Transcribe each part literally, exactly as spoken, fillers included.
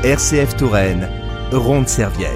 R C F Touraine, Ronde Serviette.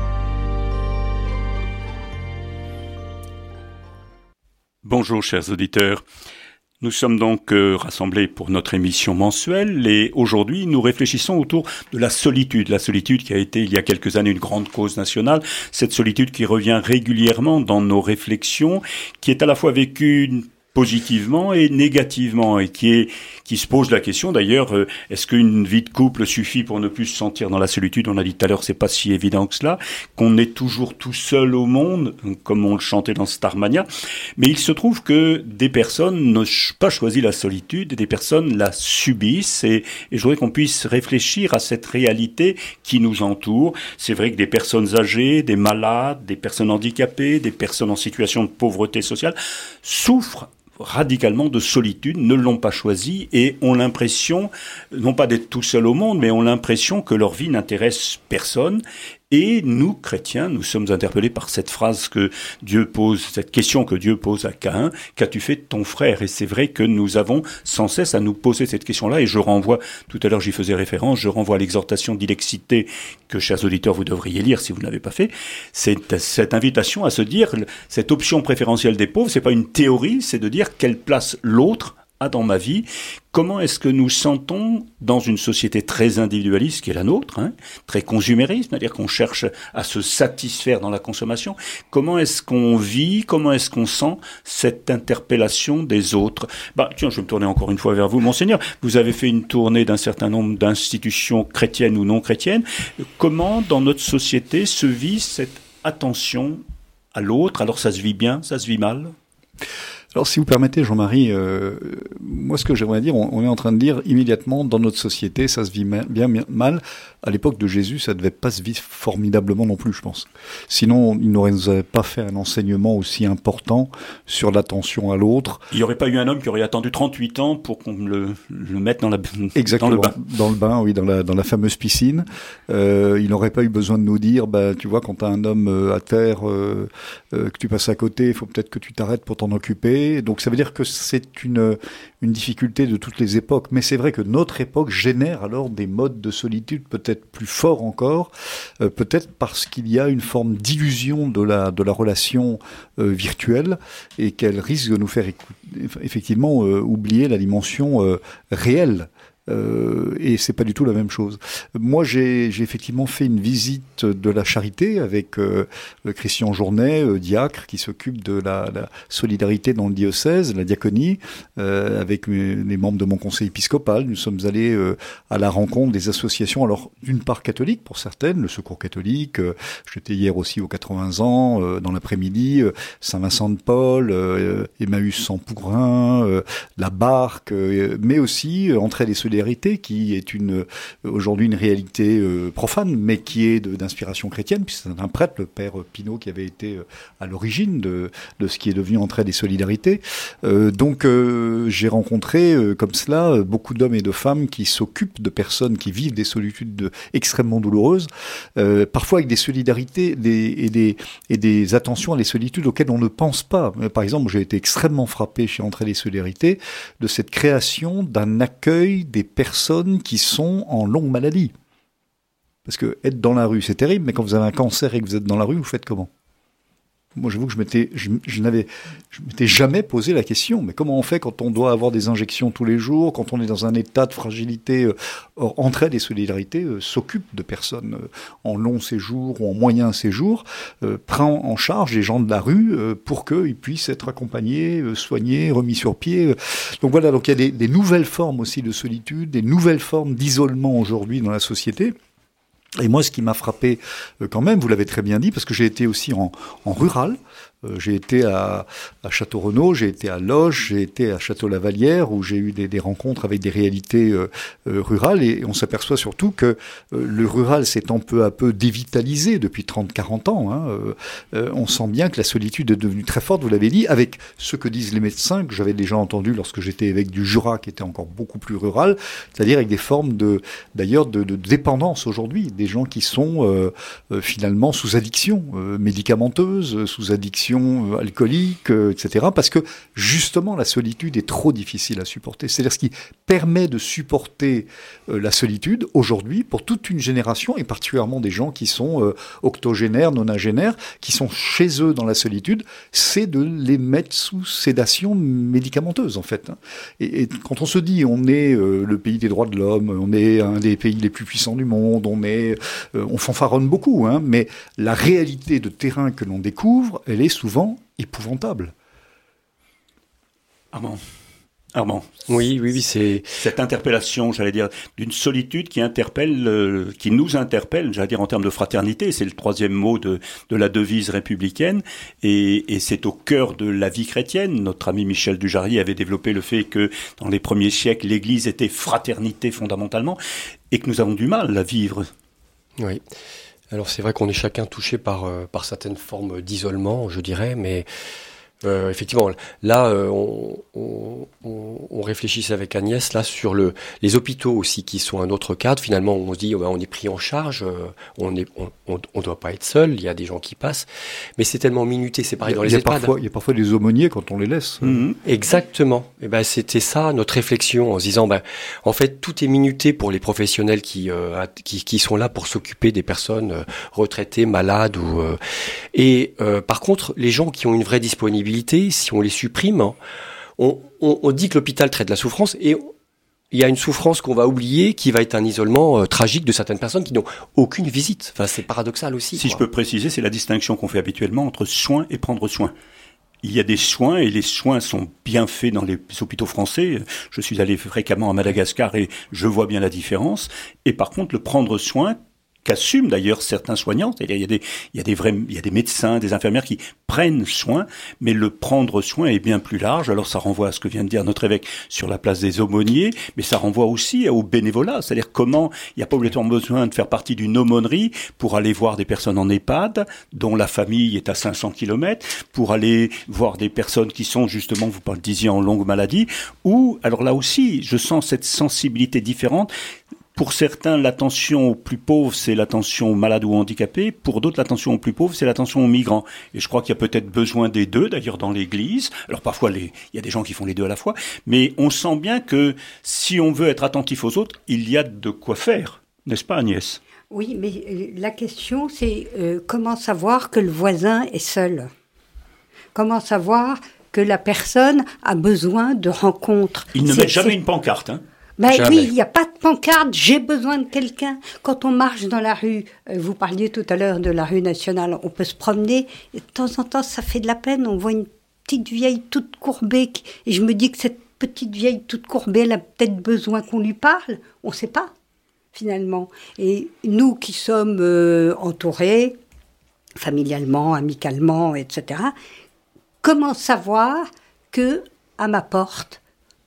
Bonjour chers auditeurs, nous sommes donc euh, rassemblés pour notre émission mensuelle et aujourd'hui nous réfléchissons autour de la solitude. La solitude qui a été il y a quelques années une grande cause nationale, cette solitude qui revient régulièrement dans nos réflexions, qui est à la fois vécue positivement et négativement, et qui est qui se pose la question d'ailleurs, euh, est-ce qu'une vie de couple suffit pour ne plus se sentir dans la solitude? On a dit tout à l'heure, c'est pas si évident que cela, qu'on est toujours tout seul au monde, comme on le chantait dans Starmania, mais il se trouve que des personnes n'ont pas choisi la solitude, et des personnes la subissent, et, et je voudrais qu'on puisse réfléchir à cette réalité qui nous entoure. C'est vrai que des personnes âgées, des malades, des personnes handicapées, des personnes en situation de pauvreté sociale souffrent radicalement de solitude, ne l'ont pas choisi et ont l'impression, non pas d'être tout seuls au monde, mais ont l'impression que leur vie n'intéresse personne. Et nous, chrétiens, nous sommes interpellés par cette phrase que Dieu pose, cette question que Dieu pose à Caïn, qu'as-tu fait de ton frère? Et c'est vrai que nous avons sans cesse à nous poser cette question-là, et je renvoie, tout à l'heure j'y faisais référence, je renvoie à l'exhortation d'Ilexité que, chers auditeurs, vous devriez lire si vous ne l'avez pas fait. C'est cette invitation à se dire, cette option préférentielle des pauvres, c'est pas une théorie, c'est de dire quelle place l'autre a dans ma vie. Comment est-ce que nous sentons dans une société très individualiste qui est la nôtre, hein, très consumériste, c'est-à-dire qu'on cherche à se satisfaire dans la consommation. Comment est-ce qu'on vit, comment est-ce qu'on sent cette interpellation des autres? Bah, tiens, je vais me tourner encore une fois vers vous, Monseigneur. Vous avez fait une tournée d'un certain nombre d'institutions chrétiennes ou non chrétiennes. Comment, dans notre société, se vit cette attention à l'autre? Alors, ça se vit bien, ça se vit mal? Alors, si vous permettez, Jean-Marie, euh, moi, ce que j'aimerais dire, on, on est en train de dire immédiatement, dans notre société, ça se vit bien, bien mal. À l'époque de Jésus, ça devait pas se vivre formidablement non plus, je pense. Sinon, il n'aurait nous avait pas fait un enseignement aussi important sur l'attention à l'autre. Il n'y aurait pas eu un homme qui aurait attendu trente-huit ans pour qu'on le, le mette dans, la, Exactement, dans le bain. Dans le bain, oui, dans la, dans la fameuse piscine. Euh, il n'aurait pas eu besoin de nous dire, bah, tu vois, quand t'as un homme euh, à terre, euh, euh, que tu passes à côté, il faut peut-être que tu t'arrêtes pour t'en occuper. Donc ça veut dire que c'est une, une difficulté de toutes les époques. Mais c'est vrai que notre époque génère alors des modes de solitude peut-être plus forts encore, euh, peut-être parce qu'il y a une forme d'illusion de la, de la relation euh, virtuelle et qu'elle risque de nous faire écouter, effectivement euh, oublier la dimension euh, réelle. Euh, et c'est pas du tout la même chose. Moi, j'ai, j'ai effectivement fait une visite de la charité avec euh, Christian Journet, euh, diacre, qui s'occupe de la, la solidarité dans le diocèse, la diaconie, euh, avec mes, les membres de mon conseil épiscopal. Nous sommes allés euh, à la rencontre des associations, alors d'une part catholiques pour certaines, le Secours catholique, euh, j'étais hier aussi aux quatre-vingts ans, euh, dans l'après-midi, euh, Saint-Vincent de Paul, euh, Emmaüs sans Pougrain, euh, la Barque, euh, mais aussi euh, Entraide et Solidarité, qui est une aujourd'hui une réalité euh, profane, mais qui est de, d'inspiration chrétienne, puisque c'est un prêtre, le père Pinault, qui avait été euh, à l'origine de, de ce qui est devenu Entraide et Solidarité. Euh, donc euh, j'ai rencontré euh, comme cela euh, beaucoup d'hommes et de femmes qui s'occupent de personnes qui vivent des solitudes de, extrêmement douloureuses, euh, parfois avec des solidarités des, et, des, et des attentions à les solitudes auxquelles on ne pense pas. Par exemple, j'ai été extrêmement frappé chez Entraide et Solidarité de cette création d'un accueil des personnes qui sont en longue maladie. Parce que être dans la rue, c'est terrible, mais quand vous avez un cancer et que vous êtes dans la rue, vous faites comment? Moi, j'avoue que je m'étais, je, je n'avais, je m'étais jamais posé la question. Mais comment on fait quand on doit avoir des injections tous les jours, quand on est dans un état de fragilité? euh, Or, Entraide et Solidarité euh, s'occupe de personnes euh, en long séjour ou en moyen séjour, euh, prend en charge les gens de la rue euh, pour qu'ils puissent être accompagnés, euh, soignés, remis sur pied. Donc voilà, donc il y a des, des nouvelles formes aussi de solitude, des nouvelles formes d'isolement aujourd'hui dans la société. Et moi, ce qui m'a frappé euh, quand même, vous l'avez très bien dit, parce que j'ai été aussi en, en rural, Euh, j'ai été à, à Château-Renaud, j'ai été à Loches, j'ai été à Château-Lavallière, où j'ai eu des, des rencontres avec des réalités euh, euh, rurales, et on s'aperçoit surtout que euh, le rural s'étant peu à peu dévitalisé depuis trente à quarante ans, hein, euh, euh, on sent bien que la solitude est devenue très forte, vous l'avez dit, avec ce que disent les médecins, que j'avais déjà entendu lorsque j'étais évêque du Jura, qui était encore beaucoup plus rural, c'est-à-dire avec des formes de, d'ailleurs, de, de dépendance aujourd'hui, des gens qui sont euh, euh, finalement sous addiction euh, médicamenteuse, sous addiction addictions euh, alcooliques, euh, et cetera. Parce que justement, la solitude est trop difficile à supporter. C'est-à-dire ce qui permet de supporter euh, la solitude aujourd'hui pour toute une génération, et particulièrement des gens qui sont euh, octogénaires, nonagénaires, qui sont chez eux dans la solitude, c'est de les mettre sous sédation médicamenteuse en fait. Et, et quand on se dit on est euh, le pays des droits de l'homme, on est un des pays les plus puissants du monde, on est, euh, on fanfaronne beaucoup, hein, mais la réalité de terrain que l'on découvre, elle est souvent épouvantable. Armand. Armand. Oui, oui, oui, c'est... Cette interpellation, j'allais dire, d'une solitude qui interpelle, euh, qui nous interpelle, j'allais dire en termes de fraternité, c'est le troisième mot de, de la devise républicaine, et, et c'est au cœur de la vie chrétienne. Notre ami Michel Dujarier avait développé le fait que dans les premiers siècles, l'Église était fraternité fondamentalement, et que nous avons du mal à vivre. Oui. Alors c'est vrai qu'on est chacun touché par, euh, par certaines formes d'isolement, je dirais, mais... Euh, effectivement, là, euh, on, on, on réfléchissait avec Agnès là sur le, les hôpitaux aussi qui sont un autre cadre. Finalement, on se dit, oh ben, on est pris en charge, euh, on est, on, on, on doit pas être seul. Il y a des gens qui passent, mais c'est tellement minuté. C'est pareil dans les EHPAD. Parfois, il y a parfois des aumôniers quand on les laisse. Mmh. Exactement. Et ben c'était ça notre réflexion en se disant, ben en fait tout est minuté pour les professionnels qui euh, qui, qui sont là pour s'occuper des personnes euh, retraitées, malades ou euh, et euh, par contre les gens qui ont une vraie disponibilité, si on les supprime, on, on, on dit que l'hôpital traite la souffrance et il y a une souffrance qu'on va oublier qui va être un isolement euh, tragique de certaines personnes qui n'ont aucune visite. Enfin, c'est paradoxal aussi. Si quoi. je peux préciser, c'est la distinction qu'on fait habituellement entre soins et prendre soin. Il y a des soins et les soins sont bien faits dans les hôpitaux français. Je suis allé fréquemment à Madagascar et je vois bien la différence. Et par contre, le prendre soin, qu'assument d'ailleurs certains soignants, c'est-à-dire il y a des, il y a des vrais, il y a des médecins, des infirmières qui prennent soin, mais le prendre soin est bien plus large. Alors ça renvoie à ce que vient de dire notre évêque sur la place des aumôniers, mais ça renvoie aussi au bénévolat, c'est-à-dire comment il n'y a pas obligatoirement besoin de faire partie d'une aumônerie pour aller voir des personnes en EHPAD, dont la famille est à cinq cents kilomètres, pour aller voir des personnes qui sont justement, vous le disiez, en longue maladie, ou, alors là aussi, je sens cette sensibilité différente. Pour certains, l'attention aux plus pauvres, c'est l'attention aux malades ou handicapés. Pour d'autres, l'attention aux plus pauvres, c'est l'attention aux migrants. Et je crois qu'il y a peut-être besoin des deux, d'ailleurs, dans l'Église. Alors parfois, les, il y a des gens qui font les deux à la fois. Mais on sent bien que si on veut être attentif aux autres, il y a de quoi faire. N'est-ce pas, Agnès ? Oui, mais la question, c'est euh, comment savoir que le voisin est seul ? Comment savoir que la personne a besoin de rencontres ? Ils ne c'est, mettent jamais c'est... une pancarte, hein ? Ben Jamais. oui, il n'y a pas de pancarte, j'ai besoin de quelqu'un. Quand on marche dans la rue, euh, vous parliez tout à l'heure de la rue nationale, on peut se promener, et de temps en temps ça fait de la peine, on voit une petite vieille toute courbée, qui, et je me dis que cette petite vieille toute courbée, elle a peut-être besoin qu'on lui parle, on ne sait pas, finalement. Et nous qui sommes euh, entourés, familialement, amicalement, et cetera, comment savoir que à ma porte,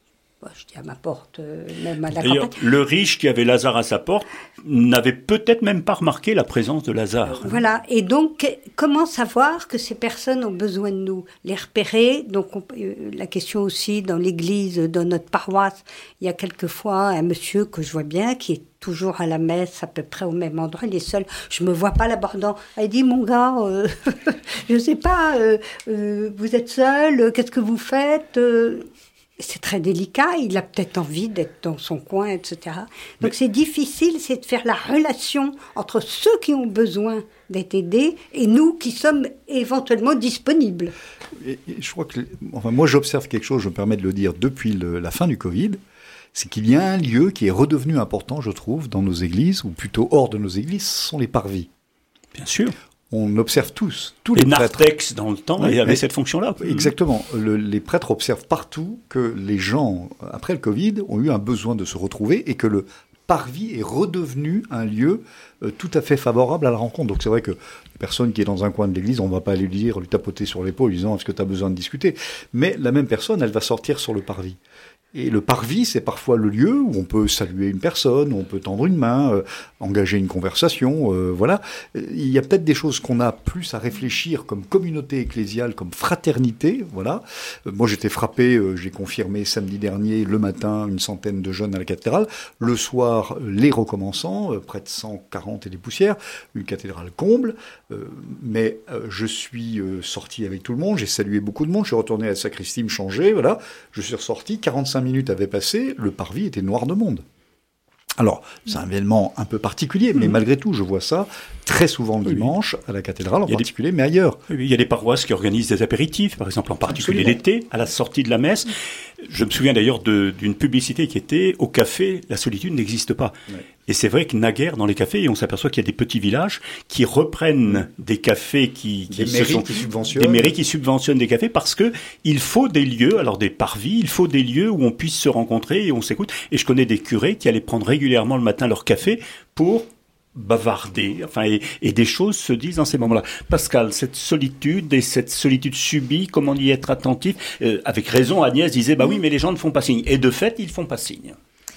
je dis à ma porte, euh, même à la D'ailleurs, campagne. le riche qui avait Lazare à sa porte n'avait peut-être même pas remarqué la présence de Lazare. Voilà. Et donc, comment savoir que ces personnes ont besoin de nous ? Les repérer. Donc, on, euh, la question aussi dans l'église, dans notre paroisse, il y a quelquefois un monsieur que je vois bien qui est toujours à la messe, à peu près au même endroit. Il est seul. Je me vois pas l'abordant. Elle dit, mon gars, euh, je sais pas, euh, euh, vous êtes seul, qu'est-ce que vous faites ? euh, C'est très délicat, il a peut-être envie d'être dans son coin, et cetera. Donc Mais... c'est difficile, c'est de faire la relation entre ceux qui ont besoin d'être aidés et nous qui sommes éventuellement disponibles. Et, et je crois que, enfin, moi j'observe quelque chose, je me permets de le dire, depuis le, la fin du Covid, c'est qu'il y a un lieu qui est redevenu important, je trouve, dans nos églises, ou plutôt hors de nos églises, ce sont les parvis. Bien sûr. On observe tous, tous les, les prêtres. narthex, dans le temps, oui, avaient cette fonction-là. Exactement. Le, les prêtres observent partout que les gens, après le Covid, ont eu un besoin de se retrouver et que le parvis est redevenu un lieu euh, tout à fait favorable à la rencontre. Donc c'est vrai que la personne qui est dans un coin de l'église, on ne va pas lui dire, lui tapoter sur l'épaule, lui disant « est-ce que tu as besoin de discuter ?» Mais la même personne, elle va sortir sur le parvis. Et le parvis, c'est parfois le lieu où on peut saluer une personne, où on peut tendre une main, euh, engager une conversation, euh, voilà. Il y a peut-être des choses qu'on a plus à réfléchir comme communauté ecclésiale, comme fraternité, voilà. Euh, moi, j'étais frappé, euh, j'ai confirmé samedi dernier, le matin, une centaine de jeunes à la cathédrale. Le soir, les recommençants, euh, près de cent quarante et des poussières, une cathédrale comble. Euh, mais euh, je suis euh, sorti avec tout le monde, j'ai salué beaucoup de monde, je suis retourné à la sacristie me changer, voilà. Je suis ressorti, quarante-cinq minutes avaient passé, le parvis était noir de monde. Alors, c'est un événement un peu particulier, mais malgré tout, je vois ça très souvent le dimanche, à la cathédrale en particulier, mais ailleurs. Il y a des paroisses qui organisent des apéritifs, par exemple en particulier Absolument. l'été, à la sortie de la messe. Je me souviens d'ailleurs de, d'une publicité qui était « Au café, la solitude n'existe pas ouais. ». Et c'est vrai que naguère, dans les cafés, on s'aperçoit qu'il y a des petits villages qui reprennent des cafés qui... qui des mairies sont, qui subventionnent. Des mairies qui subventionnent des cafés parce que il faut des lieux, alors des parvis, il faut des lieux où on puisse se rencontrer et on s'écoute. Et je connais des curés qui allaient prendre régulièrement le matin leur café pour... bavarder, enfin, et, et des choses se disent dans ces moments-là. Pascal, cette solitude et cette solitude subie, comment y être attentif euh, avec raison, Agnès disait, bah oui, mais les gens ne font pas signe. Et de fait, ils font pas signe.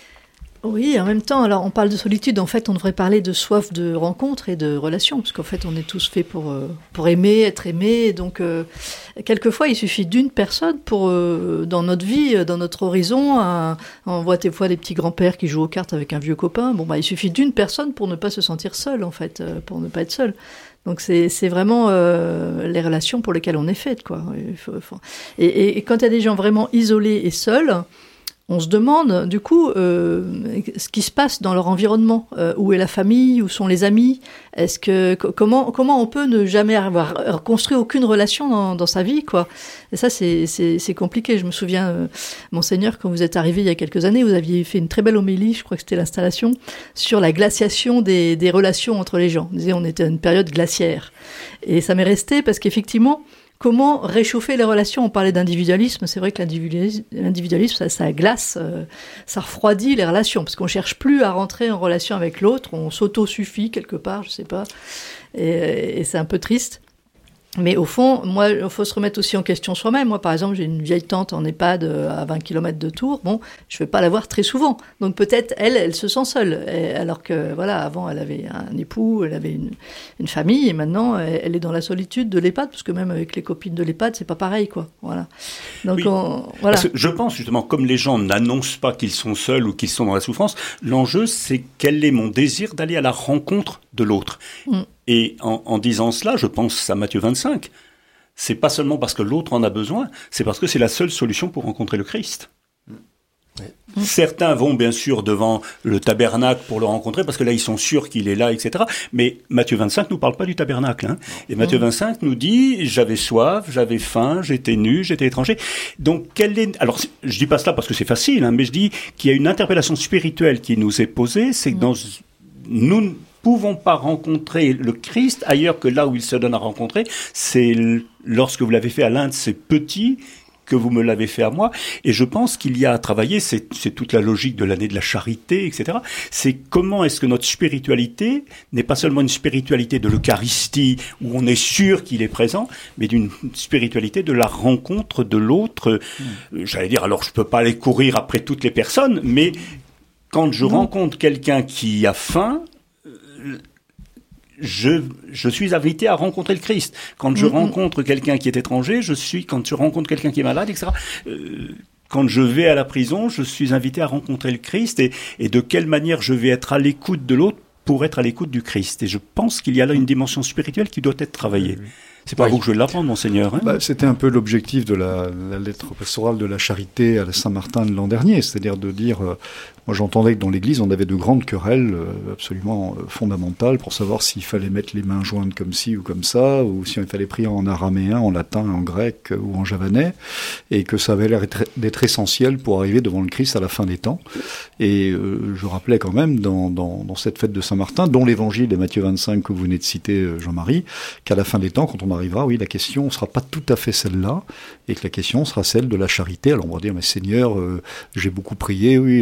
Oui, en même temps, alors on parle de solitude, en fait on devrait parler de soif de rencontre et de relation, parce qu'en fait on est tous faits pour, euh, pour aimer, être aimés, donc euh, quelquefois il suffit d'une personne pour, euh, dans notre vie, dans notre horizon, un, on voit des fois des petits grands-pères qui jouent aux cartes avec un vieux copain, bon bah il suffit d'une personne pour ne pas se sentir seul en fait, euh, pour ne pas être seul. Donc c'est, c'est vraiment euh, les relations pour lesquelles on est fait, quoi. Il faut, il faut... Et, et, et quand il y a des gens vraiment isolés et seuls, on se demande, du coup, euh, ce qui se passe dans leur environnement. Euh, où est la famille? Où sont les amis? Est-ce que comment comment on peut ne jamais avoir construit aucune relation dans, dans sa vie, quoi? Et ça, c'est c'est c'est compliqué. Je me souviens, euh, Monseigneur, quand vous êtes arrivé il y a quelques années, vous aviez fait une très belle homélie, je crois que c'était l'installation, sur la glaciation des des relations entre les gens. Vous disiez, on était à une période glaciaire. Et ça m'est resté parce qu'effectivement, comment réchauffer les relations? On parlait d'individualisme, c'est vrai que l'individualisme, l'individualisme ça, ça glace, euh, ça refroidit les relations, parce qu'on cherche plus à rentrer en relation avec l'autre, on s'auto-suffit quelque part, je sais pas, et, et c'est un peu triste. Mais au fond, moi, il faut se remettre aussi en question soi-même. Moi, par exemple, j'ai une vieille tante en EHPAD à vingt kilomètres de Tours. Bon, je vais pas la voir très souvent. Donc peut-être, elle, elle se sent seule. Et alors que, voilà, avant, elle avait un époux, elle avait une, une famille, et maintenant, elle, elle est dans la solitude de l'EHPAD, parce que même avec les copines de l'EHPAD, c'est pas pareil, quoi. Voilà. Donc, oui, on, voilà. Parce que je pense, justement, comme les gens n'annoncent pas qu'ils sont seuls ou qu'ils sont dans la souffrance, l'enjeu, c'est quel est mon désir d'aller à la rencontre de l'autre. Mm. Et en, en disant cela, je pense à Matthieu vingt-cinq. C'est pas seulement parce que l'autre en a besoin, c'est parce que c'est la seule solution pour rencontrer le Christ. Ouais. Certains vont bien sûr devant le tabernacle pour le rencontrer, parce que là ils sont sûrs qu'il est là, et cetera. Mais Matthieu vingt-cinq nous parle pas du tabernacle. Hein. Et Matthieu vingt-cinq nous dit, j'avais soif, j'avais faim, j'étais nu, j'étais étranger. Donc quelle est... Alors je dis pas cela parce que c'est facile, hein, mais je dis qu'il y a une interpellation spirituelle qui nous est posée, c'est que dans... nous pouvons pas rencontrer le Christ ailleurs que là où il se donne à rencontrer. C'est lorsque vous l'avez fait à l'un de ces petits que vous me l'avez fait à moi. Et je pense qu'il y a à travailler, c'est, c'est toute la logique de l'année de la charité, et cetera. C'est comment est-ce que notre spiritualité n'est pas seulement une spiritualité de l'Eucharistie où on est sûr qu'il est présent, mais d'une spiritualité de la rencontre de l'autre. Mmh. J'allais dire, alors je peux pas aller courir après toutes les personnes, mais quand je mmh. rencontre quelqu'un qui a faim, Je, je suis invité à rencontrer le Christ. Quand je mmh. rencontre quelqu'un qui est étranger, je suis, quand je rencontre quelqu'un qui est malade, et cetera. Euh, quand je vais à la prison, je suis invité à rencontrer le Christ et, et de quelle manière je vais être à l'écoute de l'autre pour être à l'écoute du Christ. Et je pense qu'il y a là une dimension spirituelle qui doit être travaillée. Oui, oui. C'est pas oui. vous que je vais l'apprendre, Monseigneur. Hein bah, c'était un peu l'objectif de la, la lettre pastorale de la charité à la Saint-Martin de l'an dernier, c'est-à-dire de dire, euh, moi j'entendais que dans l'Église on avait de grandes querelles euh, absolument euh, fondamentales pour savoir s'il fallait mettre les mains jointes comme ci ou comme ça, ou s'il fallait prier en araméen, en latin, en grec euh, ou en javanais, et que ça avait l'air d'être essentiel pour arriver devant le Christ à la fin des temps. Et euh, je rappelais quand même dans, dans, dans cette fête de Saint-Martin, dont l'évangile de Matthieu vingt-cinq que vous venez de citer, Jean-Marie, qu'à la fin des temps, quand on arrivera, oui, la question ne sera pas tout à fait celle-là, et que la question sera celle de la charité. Alors on va dire, mais Seigneur, euh, j'ai beaucoup prié, oui, euh,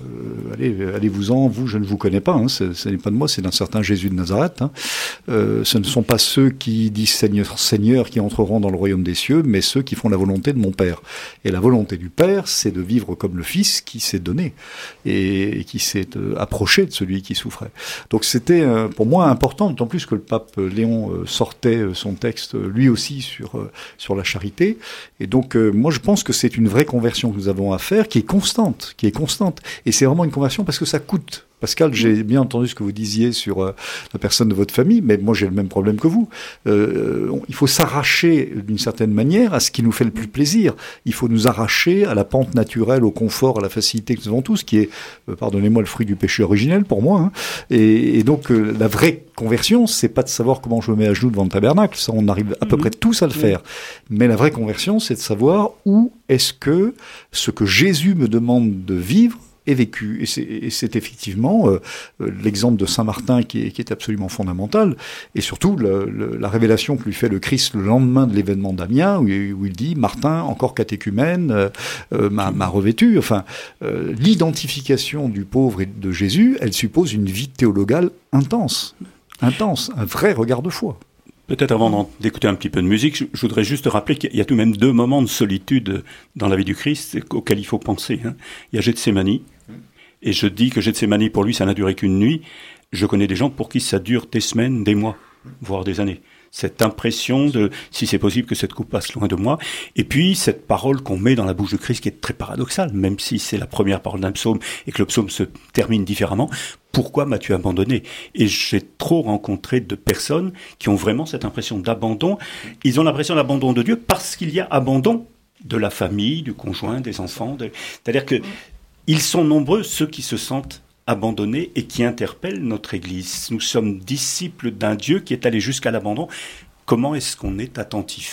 euh, allez, allez-vous-en, vous, je ne vous connais pas, hein, ce, ce n'est pas de moi, c'est d'un certain Jésus de Nazareth. Hein. Euh, ce ne sont pas ceux qui disent Seigneur, Seigneur qui entreront dans le royaume des cieux, mais ceux qui font la volonté de mon Père. Et la volonté du Père, c'est de vivre comme le Fils qui s'est donné et, et qui s'est euh, approché de celui qui souffrait. Donc c'était euh, pour moi important, d'autant plus que le pape Léon euh, sortait euh, son texte euh, lui aussi sur euh, sur la charité. Et donc euh, moi je pense que c'est une vraie conversion que nous avons à faire, qui est constante, qui est constante. Et c'est vraiment une conversion parce que ça coûte. Pascal, j'ai bien entendu ce que vous disiez sur euh, la personne de votre famille, mais moi j'ai le même problème que vous. Euh, on, il faut s'arracher d'une certaine manière à ce qui nous fait le plus plaisir. Il faut nous arracher à la pente naturelle, au confort, à la facilité que nous avons tous, qui est, euh, pardonnez-moi, le fruit du péché originel pour moi. Hein. Et, et donc euh, la vraie conversion, c'est pas de savoir comment je me mets à genoux devant le tabernacle, ça on arrive à peu près tous à le faire. Mais la vraie conversion, c'est de savoir où est-ce que ce que Jésus me demande de vivre est vécu. Et c'est, et c'est effectivement euh, l'exemple de Saint Martin qui est, qui est absolument fondamental, et surtout le, le, la révélation que lui fait le Christ le lendemain de l'événement d'Amiens, où, où il dit « Martin, encore catéchumène, euh, euh, m'a, m'a revêtu ». Enfin, euh, l'identification du pauvre et de Jésus, elle suppose une vie théologale intense, intense, un vrai regard de foi. Peut-être avant d'écouter un petit peu de musique, je, je voudrais juste rappeler qu'il y a tout de même deux moments de solitude dans la vie du Christ auxquels il faut penser. Hein. Il y a Gethsémani, et je dis que Gethsémani, pour lui, ça n'a duré qu'une nuit. Je connais des gens pour qui ça dure des semaines, des mois, voire des années. Cette impression de, si c'est possible, que cette coupe passe loin de moi. Et puis, cette parole qu'on met dans la bouche de Christ qui est très paradoxale, même si c'est la première parole d'un psaume et que le psaume se termine différemment. Pourquoi m'as-tu abandonné ? Et j'ai trop rencontré de personnes qui ont vraiment cette impression d'abandon. Ils ont l'impression d'abandon de Dieu parce qu'il y a abandon de la famille, du conjoint, des enfants. De... C'est-à-dire que ils sont nombreux ceux qui se sentent abandonnés et qui interpellent notre Église. Nous sommes disciples d'un Dieu qui est allé jusqu'à l'abandon. Comment est-ce qu'on est attentif ?